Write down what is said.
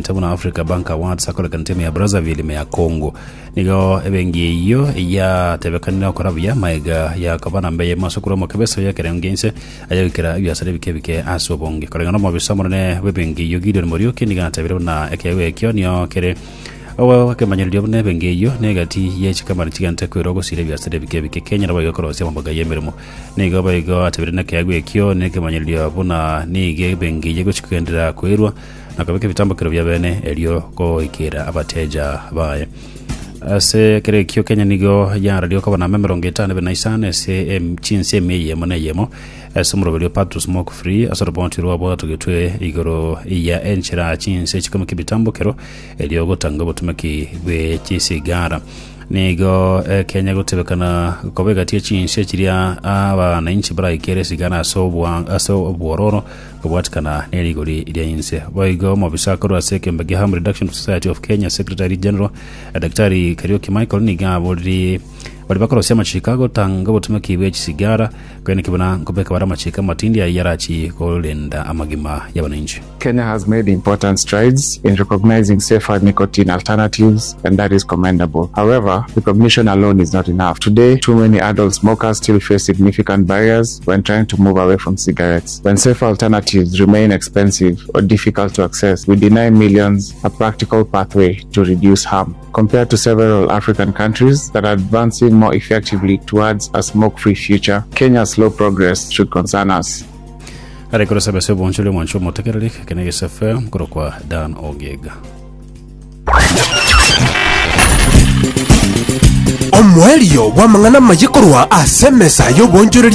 ntabu na Africa Bank Awards akola kanteme ya Brazzaville ya Congo nigo ebengi iyo ya tebekanira korabya maiga ya kabana mbeye masukuru mu kebeso ya kerengense ayikira byasare bikebike asobonge korengana mu bisamone webengi iyo Gideon Morioke niga tabiro na ekewe ekyo niyo kere owa kemanyiryo bune bengi iyo negati yechikamana chigante kwirogo sire byasare bikebike Kenya nabo yakoroze mu bagaye mirimo nigo bayigo tabiro na kegwe ekyo nekemanyiryo buna nige bengi yego chikendera kwirwa nakabeke bitambukiro bya bene elio ko ikira abateja baye se kere kyo Kenya nigo ya radio ko na memeronge tane benaisane se chinse meye moneyemo somro belio patu smoke free asoro bonti ro abo tugetwe igoro ya enchira chinse chikama kibitambukiro elio gotanga botumaki be chisigara nigo Kenya gotebekana kobega tie chinse chiria aba na inchi bra ikere sigana aso bororo kubwatikana neligori ilia inse waigo mobisakoro aseke mbege Harm Reduction Society of Kenya Secretary General Daktari Karioki Michael niga wali bakoro sema Chicago tanga botumaki bwe chisigara kwene kibona kubeka bara machika matindi ya yarachi kolenda amagima yabaninchi. Kenya has made important strides in recognizing safer nicotine alternatives, and that is commendable. However, recognition alone is not enough. Today, too many adult smokers still face significant barriers when trying to move away from cigarettes. When safer alternatives remain expensive or difficult to access, we deny millions a practical pathway to reduce harm. Compared to several African countries that are advancing more effectively towards a smoke-free future, Kenya's slow progress should concern us. Arekora sabese bonchole mwancho motekerere kenege sefe kurokwa Dan Ogega. Omwelio wa mangana majikorwa asemesa yo bonchole